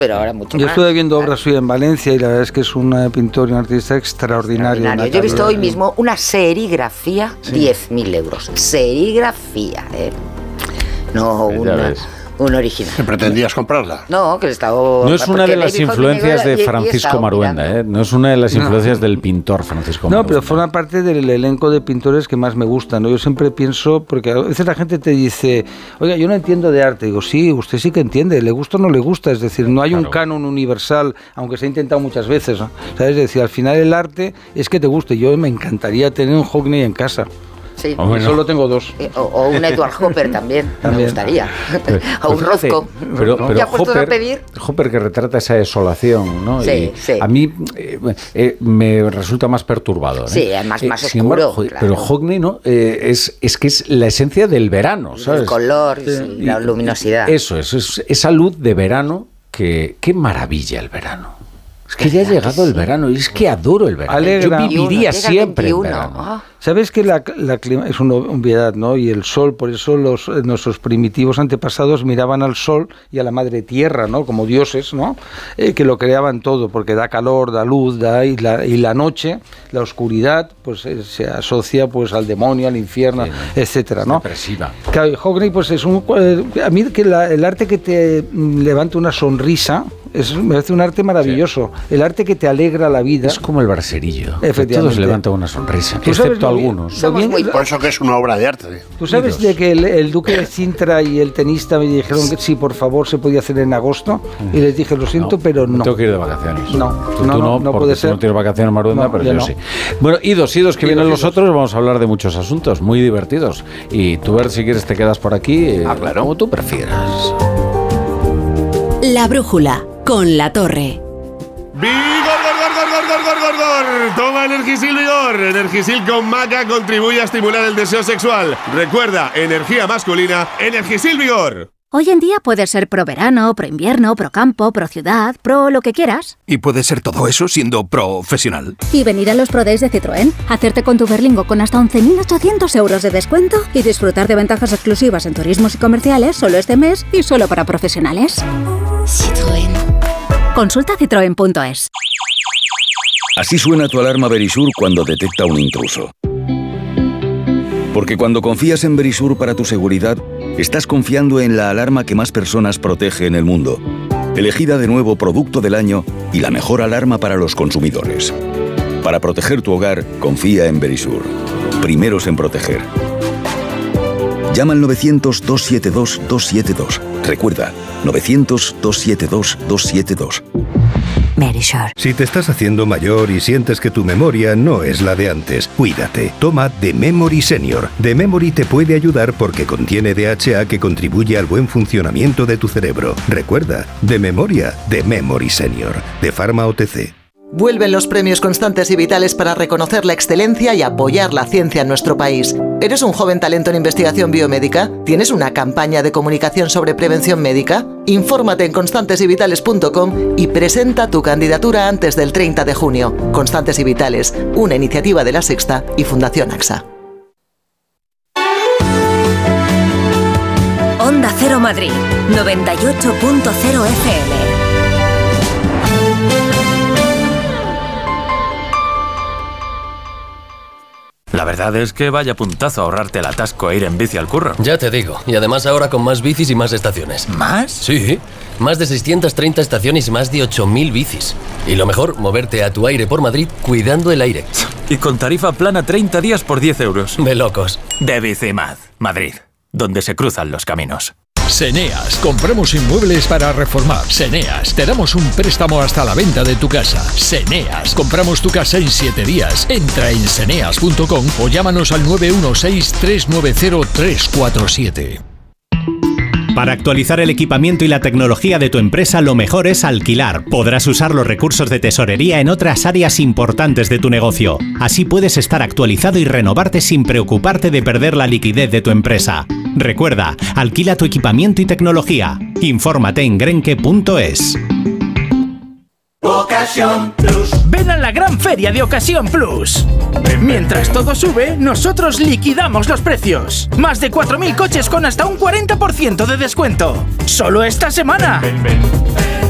pero ahora mucho más. Yo estuve viendo obras hoy en Valencia y la verdad es que es un pintor y un artista extraordinario. Yo he visto hoy mismo una serigrafía, 10.000 euros. Serigrafía, No un original. ¿Que pretendías comprarla? No, que estaba... No es una de las influencias de Francisco Maruenda, No es una de las influencias del pintor Francisco Maruenda. No, pero forma parte del elenco de pintores que más me gustan, ¿no? Yo siempre pienso, porque a veces la gente te dice, oiga, yo no entiendo de arte. Digo, sí, usted sí que entiende, le gusta o no le gusta. Es decir, no hay un canon universal, aunque se ha intentado muchas veces, ¿no? ¿Sabes? Es decir, al final el arte es que te guste. Yo me encantaría tener un Hockney en casa. Sí. Solo tengo 2. O un Edward Hopper también. Me gustaría. O un Rothko. Pero Hopper que retrata esa desolación, ¿no? Sí, sí. A mí me resulta más perturbador. Sí, más oscuro. Embargo, claro. Pero Hockney, ¿no? Es que es la esencia del verano, ¿sabes? El color, y la luminosidad. Eso es esa luz de verano que... ¡Qué maravilla el verano! Es que ya ha llegado el verano y es que adoro el verano. Alegra. Yo viviría siempre en verano. ¿Sabes que la clima es una obviedad, ¿no? Y el sol, por eso nuestros primitivos antepasados miraban al sol y a la madre tierra, ¿no? Como dioses, ¿no? Que lo creaban todo, porque da calor, da luz, y la noche, la oscuridad, pues se asocia pues al demonio, al infierno, etcétera, ¿no? Depresiva. Claro, y Hockney, pues es a mí que el arte que te levanta una sonrisa me parece un arte maravilloso. Sí. El arte que te alegra la vida. Es como el braserillo. Efectivamente. Todos levantan una sonrisa, excepto algunos. Por eso que es una obra de arte. ¿Tú sabes de que el duque de Sintra y el tenista me dijeron que sí, por favor, se podía hacer en agosto? Y les dije, lo siento, pero no. Tengo que ir de vacaciones. No puede ser. Tú no tienes vacaciones, Maruenda, pero yo sí. Bueno, idos, que vienen los otros, vamos a hablar de muchos asuntos muy divertidos. Y tú, ver si quieres, te quedas por aquí, claro, como tú prefieras. La brújula. Con La Torre. ¡Vigor! Toma Energisil Vigor. Energisil con maca contribuye a estimular el deseo sexual. Recuerda, energía masculina, Energisil Vigor. Hoy en día puedes ser pro verano, pro invierno, pro campo, pro ciudad, pro lo que quieras. Y puedes ser todo eso siendo profesional. Y venir a los Pro Days de Citroën, hacerte con tu Berlingo con hasta 11.800 euros de descuento y disfrutar de ventajas exclusivas en turismos y comerciales solo este mes y solo para profesionales. Citroën. Consulta citroen.es. Así suena tu alarma Verisur cuando detecta un intruso. Porque cuando confías en Verisur para tu seguridad, estás confiando en la alarma que más personas protege en el mundo. Elegida de nuevo Producto del Año y la mejor alarma para los consumidores. Para proteger tu hogar, confía en Verisur. Primeros en proteger. Llama al 900-272-272. Recuerda, 900-272-272. Verisur. Si te estás haciendo mayor y sientes que tu memoria no es la de antes, cuídate. Toma The Memory Senior. The Memory te puede ayudar porque contiene DHA que contribuye al buen funcionamiento de tu cerebro. Recuerda, de memoria, The Memory Senior. De Pharma OTC. Vuelven los premios Constantes y Vitales para reconocer la excelencia y apoyar la ciencia en nuestro país. ¿Eres un joven talento en investigación biomédica? ¿Tienes una campaña de comunicación sobre prevención médica? Infórmate en constantesyvitales.com y presenta tu candidatura antes del 30 de junio. Constantes y Vitales, una iniciativa de La Sexta y Fundación AXA. Onda Cero Madrid, 98.0 FM. La verdad es que vaya puntazo ahorrarte el atasco e ir en bici al curro. Ya te digo, y además ahora con más bicis y más estaciones. ¿Más? Sí, más de 630 estaciones y más de 8.000 bicis. Y lo mejor, moverte a tu aire por Madrid cuidando el aire. Y con tarifa plana 30 días por 10 euros. De locos. De Bicimad, Madrid, donde se cruzan los caminos. Seneas, compramos inmuebles para reformar. Seneas, te damos un préstamo hasta la venta de tu casa. Seneas, compramos tu casa en 7 días. Entra en seneas.com o llámanos al 916-390-347. Para actualizar el equipamiento y la tecnología de tu empresa, lo mejor es alquilar. Podrás usar los recursos de tesorería en otras áreas importantes de tu negocio. Así puedes estar actualizado y renovarte sin preocuparte de perder la liquidez de tu empresa. Recuerda, alquila tu equipamiento y tecnología. Infórmate en grenke.es. Ocasión Plus. Ven a la gran feria de Ocasión Plus. Mientras todo sube, nosotros liquidamos los precios. Más de 4.000 coches con hasta un 40% de descuento. Solo esta semana.